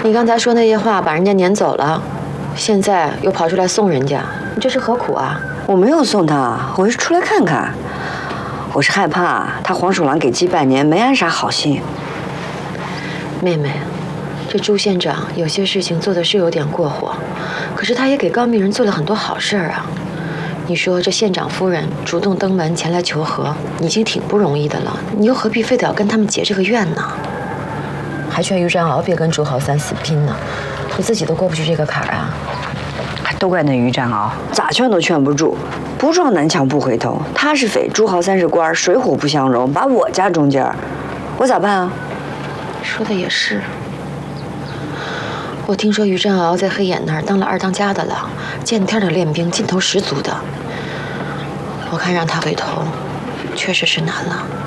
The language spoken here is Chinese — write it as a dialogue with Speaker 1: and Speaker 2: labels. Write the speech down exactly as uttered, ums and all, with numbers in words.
Speaker 1: 你刚才说那些话把人家撵走了，现在又跑出来送人家，你这是何苦啊？
Speaker 2: 我没有送他，我是出来看看。我是害怕他黄鼠狼给鸡拜年，没安啥好心。
Speaker 1: 妹妹，这朱县长有些事情做的是有点过火，可是他也给高密人做了很多好事儿啊。你说这县长夫人主动登门前来求和，已经挺不容易的了，你又何必非得要跟他们结这个怨呢？还劝于占鳌别跟朱豪三死拼呢，你自己都过不去这个坎儿啊。
Speaker 2: 都怪那于占鳌，咋劝都劝不住，不撞南墙不回头。他是匪，朱豪三是官，水火不相容，把我夹中间，我咋办啊？
Speaker 1: 说的也是。我听说于占鳌在黑眼那儿当了二当家的了，见天的练兵，劲头十足的。我看让他回头，确实是难了。